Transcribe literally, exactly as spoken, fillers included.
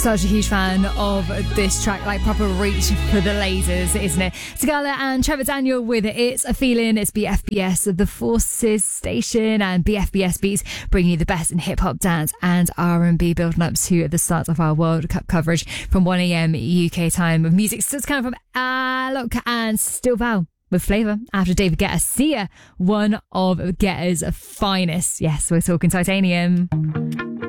Such a huge fan of this track, like proper reach for the lasers, isn't it? Sigala and Trevor Daniel with It's a Feeling. It's B F B S, the Forces station, and B F B S Beats bring you the best in hip-hop, dance and R and B, building up to the start of our World Cup coverage from one a.m. U K time of music. So it's coming from Alok and Still Val with Flavour after David Guetta. Sia, one of Guetta's finest. Yes, we're talking Titanium.